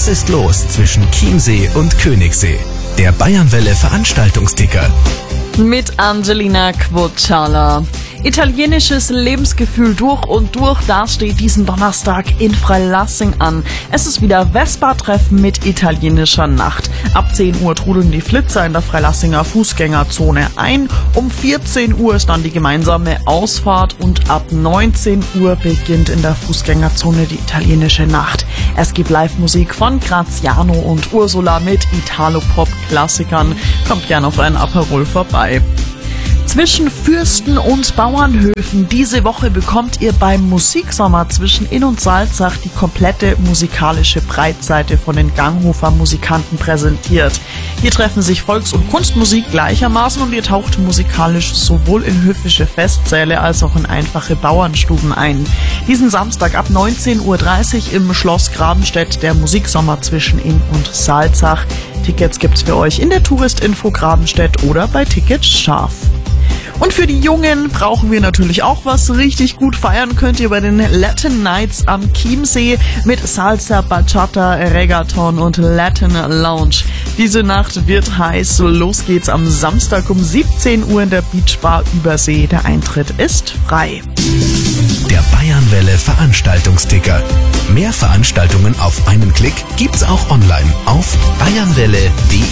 Was ist los zwischen Chiemsee und Königssee? Der Bayernwelle Veranstaltungsticker. Mit Angelina Quocciala. Italienisches Lebensgefühl durch und durch, das steht diesen Donnerstag in Freilassing an. Es ist wieder Vespa-Treffen mit italienischer Nacht. Ab 10 Uhr trudeln die Flitzer in der Freilassinger Fußgängerzone ein. Um 14 Uhr ist dann die gemeinsame Ausfahrt und ab 19 Uhr beginnt in der Fußgängerzone die italienische Nacht. Es gibt Live-Musik von Graziano und Ursula mit Italo-Pop-Klassikern. Kommt gerne auf ein Aperol vorbei. Zwischen Fürsten und Bauernhöfen. Diese Woche bekommt ihr beim Musiksommer zwischen Inn und Salzach die komplette musikalische Breitseite von den Ganghofer Musikanten präsentiert. Hier treffen sich Volks- und Kunstmusik gleichermaßen und ihr taucht musikalisch sowohl in höfische Festsäle als auch in einfache Bauernstuben ein. Diesen Samstag ab 19:30 Uhr im Schloss Grabenstedt der Musiksommer zwischen Inn und Salzach. Tickets gibt's für euch in der Touristinfo Grabenstedt oder bei Tickets Scharf. Und für die Jungen brauchen wir natürlich auch was. Richtig gut feiern könnt ihr bei den Latin Nights am Chiemsee mit Salsa, Bachata, Reggaeton und Latin Lounge. Diese Nacht wird heiß. Los geht's am Samstag um 17 Uhr in der Beachbar Übersee. Der Eintritt ist frei. Der Bayernwelle Veranstaltungsticker. Mehr Veranstaltungen auf einen Klick gibt's auch online auf bayernwelle.de.